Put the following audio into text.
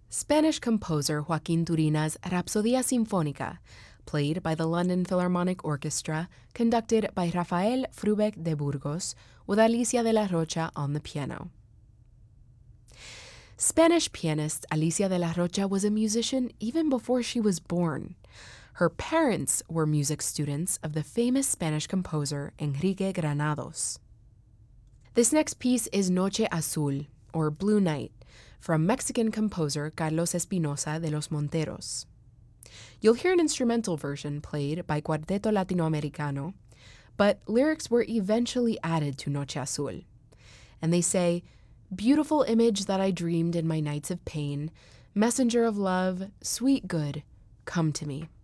Spanish composer Joaquin Turina's Rapsodia Sinfónica, played by the London Philharmonic Orchestra, conducted by Rafael Frubec de Burgos, with Alicia de la Rocha on the piano. Spanish pianist Alicia de la Rocha was a musician even before she was born. Her parents were music students of the famous Spanish composer Enrique Granados. This next piece is Noche Azul, or Blue Night, from Mexican composer Carlos Espinosa de los Monteros. You'll hear an instrumental version played by Cuarteto Latinoamericano, but lyrics were eventually added to Noche Azul. And they say, "Beautiful image that I dreamed in my nights of pain, messenger of love, sweet good, come to me."